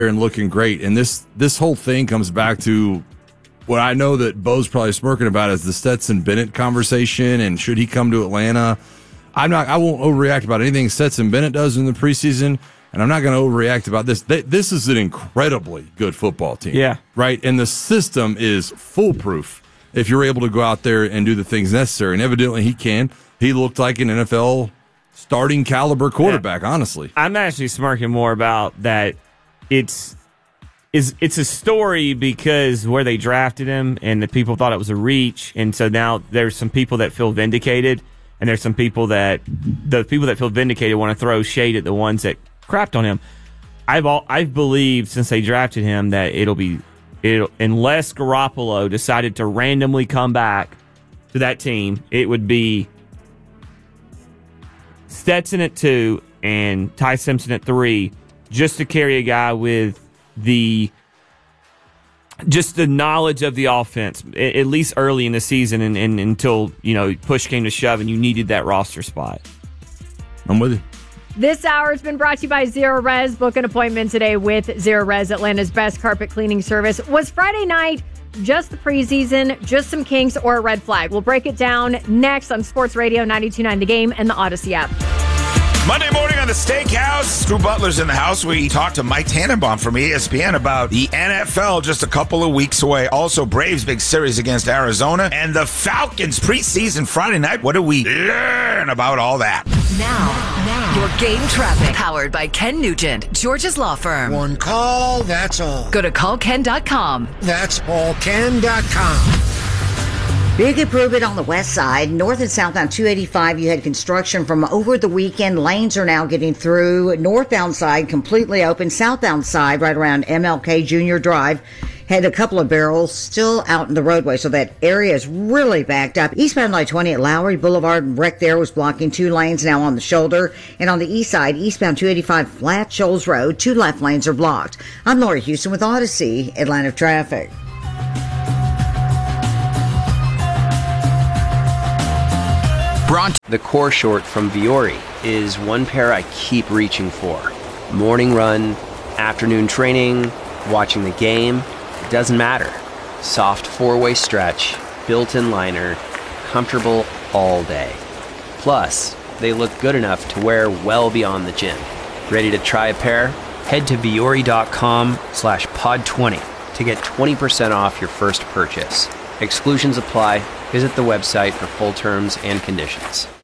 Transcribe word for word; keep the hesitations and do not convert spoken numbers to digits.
and looking great. And this this whole thing comes back to what I know that Bo's probably smirking about is the Stetson Bennett conversation and should he come to Atlanta. I'm not. I won't overreact about anything Stetson Bennett does in the preseason, and I'm not going to overreact about this. They, this is an incredibly good football team. Yeah. Right? And the system is foolproof if you're able to go out there and do the things necessary. And evidently he can. He looked like an N F L starting caliber quarterback, yeah. honestly. I'm actually smirking more about that. It's is it's a story because where they drafted him and the people thought it was a reach, and so now there's some people that feel vindicated, and there's some people that the people that feel vindicated want to throw shade at the ones that crapped on him. I've all, I've believed since they drafted him that it'll be it unless Garoppolo decided to randomly come back to that team, it would be Stetson at two and Ty Simpson at three, just to carry a guy with the just the knowledge of the offense, at least early in the season, and, and until you know push came to shove and you needed that roster spot. I'm with you. This hour has been brought to you by Zero Res. Book an appointment today with Zero Res, Atlanta's best carpet cleaning service. Was Friday night just the preseason, just some kinks, or a red flag? We'll break it down next on Sports Radio ninety-two point nine The Game and the Odyssey app. Monday morning on the Steakhouse, Drew Butler's in the house. We talked to Mike Tannenbaum from E S P N about the N F L just a couple of weeks away. Also, Braves' big series against Arizona and the Falcons preseason Friday night. What do we learn about all that? Now, now, your game traffic powered by Ken Nugent, George's law firm. One call, that's all. Go to call ken dot com. That's all ken dot com. Big improvement on the west side. North and southbound two eighty-five, you had construction from over the weekend. Lanes are now getting through. Northbound side completely open. Southbound side right around M L K Junior Drive had a couple of barrels still out in the roadway, so that area is really backed up. Eastbound I twenty at Lowry Boulevard, wreck there was blocking two lanes now on the shoulder. And on the east side, eastbound two eighty-five Flat Shoals Road, two left lanes are blocked. I'm Lori Houston with Odyssey, Atlanta Traffic. The core short from Vuori is one pair I keep reaching for. Morning run, afternoon training, watching the game, it doesn't matter. Soft four-way stretch, built-in liner, comfortable all day. Plus, they look good enough to wear well beyond the gym. Ready to try a pair? Head to vuori.com slash pod 20 to get twenty percent off your first purchase. Exclusions apply. Visit the website for full terms and conditions.